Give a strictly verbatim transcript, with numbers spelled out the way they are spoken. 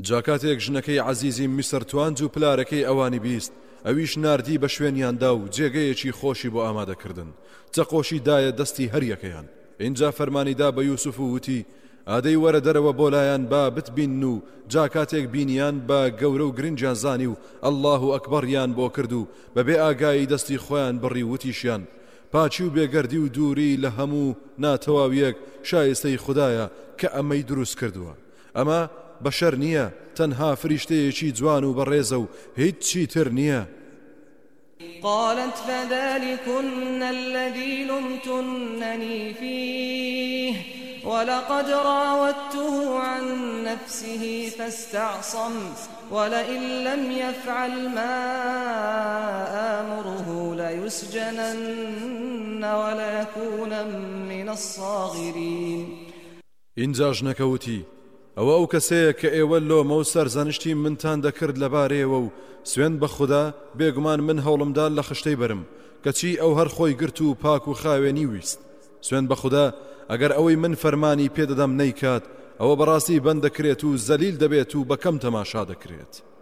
جاکاتێک ژنەکەی عەزیزی میسر توانج و پلارەکەی ئەوانی بیست ئەویش ناردی بە شوێنیاندا و جێگەیەکی خۆشی بۆ ئامادەکردن چەقۆشی دایە دەستی هەریەکەیان اینجا فەرمانیدا بە یوسف و وتی ئادەی وەرە دەرەوە بۆ لایەن با بتبین و جاکاتێک بینیان بە گەورە و گرنجیان زانی و ئەڵڵاه و ئەکبەریان بۆ کرد و بەبێ ئاگایی دەستی خۆیان بڕی وتیشیان پاچی و بێگەردی و دووری لە هەموو ناتەواویەک شایستەی خوددایە کە ئەمەی دروست کردووە ئەمە بەشەر نییە تەنها فریشتەیەکی جوان و بەڕێزە و هیچ چی تر نییە. قالت فذلكن الذي لمتنني فيه ولقد راودته عن نفسه فاستعصم ولئن لم يفعل ما آمره ليسجنن وليكون من الصاغرين. اینجا ژنەکەوتی ئەوە ئەو کەسەیە کە ئێوە لۆمە و سەرزانشتی منتان دەکرد لەبارەیەوە و سوێن بە خوددا بێگومان من هەوڵمدا لە خشتەی برم کەچی ئەو هەر خۆی گرت و پاک و خاوێنی ویست سوێن بە خوددا ئەگەر ئەوەی من فەرمانی پێدەدەم نەیکات ئەوە بەڕاستی بەند دەکرێت و زەلیل دەبێت و بەکەم تەماشا دەکرێت.